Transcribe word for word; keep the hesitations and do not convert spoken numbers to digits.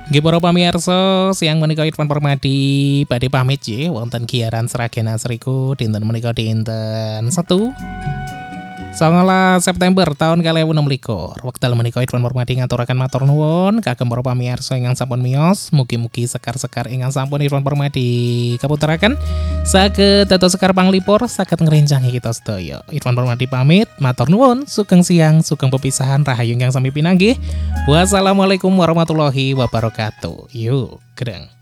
Nggih para pamirsa, siang menika Irfan Permadi badhe pamit nggih wonten giaran Sragen Asriku dinten menika dinten Setu sangalas September tahun kalih ewu enem likur. Wekdal menika Irfan Permadi ngaturaken matur nuwun kagem para pamirsa ingkang sampun miyos. Mugi-mugi sekar-sekar ingkang sampun Irfan Permadi kaputeraken saged dados sekar panglipur saged ngrencangi kita sedaya. Irfan Permadi pamit, matur nuwun, sugeng siang, sugeng pepisahan rahayu ingkang sami pinanggih. Wassalamualaikum warahmatullahi wabarakatuh. Yuk, gedeng.